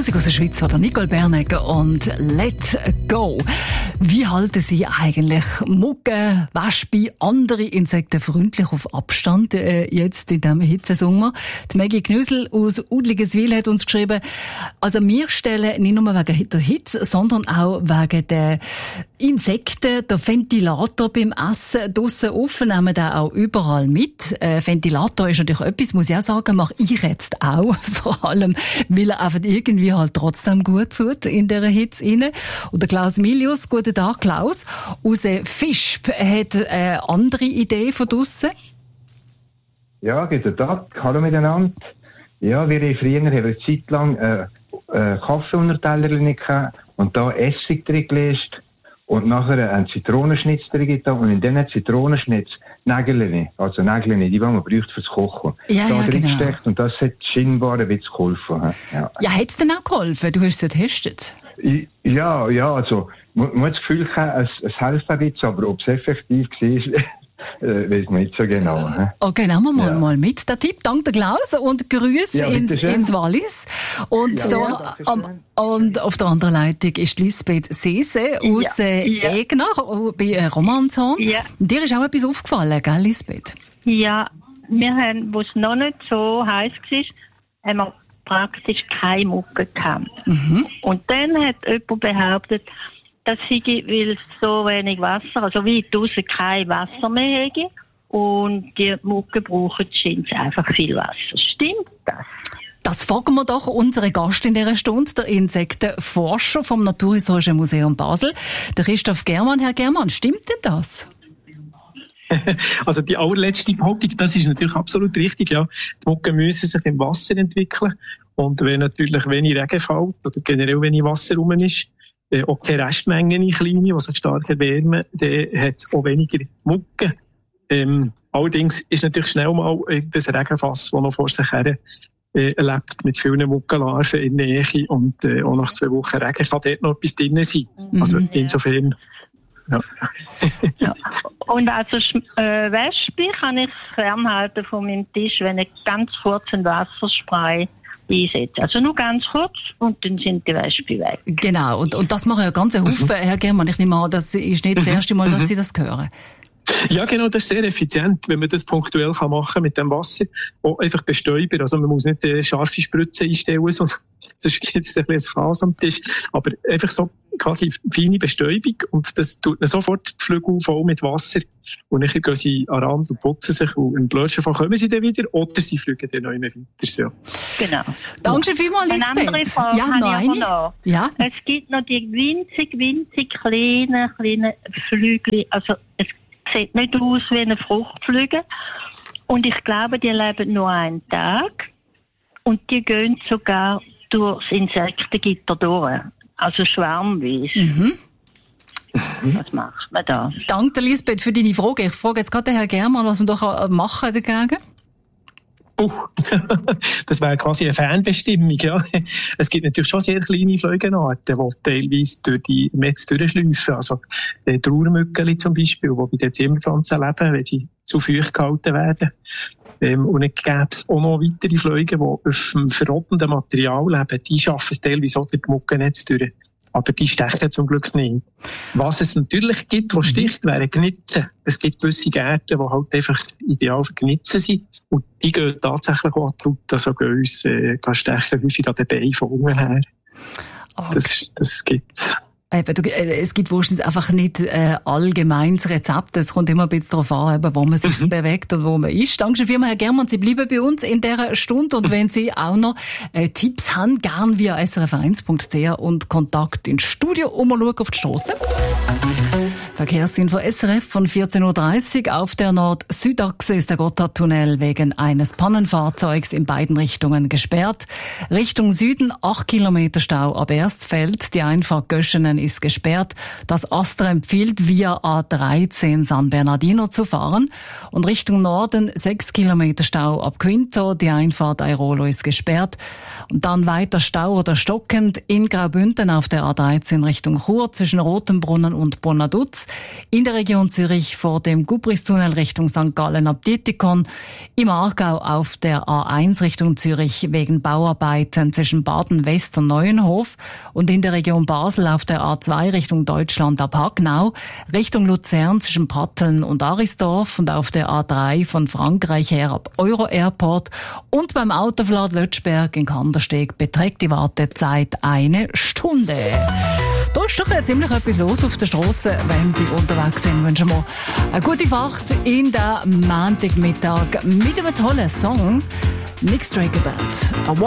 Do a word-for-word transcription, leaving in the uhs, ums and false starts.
Musik aus der Schweiz oder Nicole Bernegger und Let Go. Wie halten Sie eigentlich Muggen, Wespen, andere Insekten freundlich auf Abstand äh, jetzt in diesem Hitzesommer? Die Maggie Knüsel aus Udligeswil hat uns geschrieben, also wir stellen nicht nur wegen der Hitze, sondern auch wegen der Insekten, der Ventilator beim Essen draussen offen, nehmen wir auch überall mit. Äh, Ventilator ist natürlich etwas, muss ich auch sagen, mache ich jetzt auch. Vor allem, weil er einfach irgendwie halt trotzdem gut tut in dieser Hitze rein. Und der Klaus Milius, guten Tag Klaus, aus Fischb, hat eine andere Idee von draussen. Ja, guten Tag, hallo miteinander. Ja, wir haben früher eine Zeit lang äh, äh, Kaffee unter Tellerchen gehabt und da Essig drin gelegt. Und nachher einen Zitronenschnitz drin getan und in diesen Zitronenschnitz Nägel, also Nägel, die man braucht fürs Kochen. Ja, da ja, drin genau. gesteckt und das hat scheinbar ein bisschen geholfen. Ja, ja hat es denn auch geholfen? Du hast es getestet? Ja, ja, also man, man hat das Gefühl, es, es hilft ein bisschen, aber ob es effektiv war, Äh, weiß man nicht so genau. He? Okay, nehmen wir mal, ja. mal mit den Tipp. Danke Klaus und Grüße ja, ins, ins Wallis. Und, ja, da, ja, am, und auf der anderen Leitung ist Lisbeth Sese aus ja. äh, ja. Egner bei äh, Romanzon. Ja. Dir ist auch etwas aufgefallen, gell, Lisbeth? Ja, wir haben, wo es noch nicht so heiß war, haben wir praktisch keine Mucke gehabt. Mhm. Und dann hat jemand behauptet, dass sie, weil es so wenig Wasser, also wie draussen kein Wasser mehr hätte und die Mucke brauchen scheint einfach viel Wasser. Stimmt das? Das fragen wir doch unseren Gast in dieser Stunde, der Insektenforscher vom Naturhistorischen Museum Basel, der Christoph Germann. Herr Germann, stimmt denn das? Also die allerletzte Behauptung, das ist natürlich absolut richtig, ja. Die Mucken müssen sich im Wasser entwickeln und wenn natürlich wenig Regen fällt oder generell wenig Wasser rum ist, äh, auch keine Restmengen in kleine, die sich stark erwärmen, dann hat es auch weniger Mucken. Ähm, allerdings ist natürlich schnell mal das Regenfass, das noch vor sich her äh, lebt, mit vielen Muckenlarven in der Nähe und äh, auch nach zwei Wochen Regen kann dort noch etwas drin sein. Mhm. Also insofern... Ja. Ja. Und also äh, Wespe kann ich fernhalten von meinem Tisch, wenn ich ganz kurz ein Wasserspray einsetze. Also nur ganz kurz und dann sind die Wespe weg. Genau, und, und das machen ja ganz ein Haufen, Herr Germann. Ich nehme an, das ist nicht das erste Mal, dass Sie das hören. Ja, genau, das ist sehr effizient, wenn man das punktuell kann machen mit dem Wasser. Auch einfach bestäuber, also man muss nicht äh, scharfe Spritzen einstellen, sondern sonst gibt es ein bisschen Chaos am Tisch. Aber einfach so quasi feine Bestäubung und das tut dann sofort die Flügel voll mit Wasser. Und dann gehen sie an den Rand und putzen sich und im blödsten Fall kommen sie dann wieder oder sie fliegen dann noch immer weiter. So. Genau. Danke vielmals, Lisbeth. Eine andere Frage ja, noch eine. Noch. Ja. Es gibt noch die winzig, winzig kleinen, kleinen Flügel. Also es sieht nicht aus wie eine Fruchtfliege. Und ich glaube, die leben nur einen Tag. Und die gehen sogar durchs Insektengitter durch. Also schwarmweise. Mhm. Was macht man da? Danke, Lisbeth, für deine Frage. Ich frage jetzt gerade den Herrn Germann, was man da machen dagegen? Uh, das wäre quasi eine Fernbestimmung, ja. Es gibt natürlich schon sehr kleine Fliegenarten, die teilweise durch die Netze durchschleifen. Also, die Trauermückeli zum Beispiel, die bei den Zimmerpflanzen leben, wenn sie zu feucht gehalten werden. Ähm, und dann gäbe es auch noch weitere Fliegen, die auf dem verrottenden Material leben. Die schaffen es teilweise auch durch die Muckennetze durch. Aber die stechen zum Glück nicht. Was es natürlich gibt, was sticht, wären Gnitzen. Es gibt gewisse Gärten, die halt einfach ideal für Gnitzen sind. Und die gehen tatsächlich auch an die Haut. Also gehen uns, äh, stechen häufig an den Beinen von unten her. Okay. Das, das gibt's. Eben, du, äh, es gibt wahrscheinlich einfach nicht äh, allgemeines Rezept. Es kommt immer ein bisschen darauf an, eben, wo man sich mhm. bewegt und wo man ist. Danke vielmals, Herr Germann. Sie bleiben bei uns in dieser Stunde. Und mhm. wenn Sie auch noch äh, Tipps haben, gern via s r f eins punkt c h und Kontakt ins Studio umschauen auf die Strasse. Verkehrsinfo S R F von vierzehn Uhr dreißig. Auf der Nord-Süd-Achse ist der Gotthardtunnel wegen eines Pannenfahrzeugs in beiden Richtungen gesperrt. Richtung Süden acht Kilometer Stau ab Erstfeld. Die Einfahrt Göschenen ist gesperrt. Das Astra empfiehlt via A dreizehn San Bernardino zu fahren. Und Richtung Norden sechs Kilometer Stau ab Quinto. Die Einfahrt Airolo ist gesperrt. Und dann weiter Stau oder stockend in Graubünden auf der A dreizehn Richtung Chur zwischen Rotenbrunnen und Bonaduz. in der Region Zürich vor dem Gubristunnel Richtung Sankt Gallen ab Dietikon, im Aargau auf der A eins Richtung Zürich wegen Bauarbeiten zwischen Baden-West und Neuenhof und in der Region Basel auf der A zwei Richtung Deutschland ab Hagnau, Richtung Luzern zwischen Pratteln und Arisdorf und auf der A drei von Frankreich her ab Euro Airport und beim Autoverlad Lötschberg in Kandersteg beträgt die Wartezeit eine Stunde. Da ist doch ja ziemlich etwas los auf der Straße, wenn Sie unterwegs sind. Wünschen wir eine gute Fahrt in den Montagmittag mit einem tollen Song. Nick Straker Band.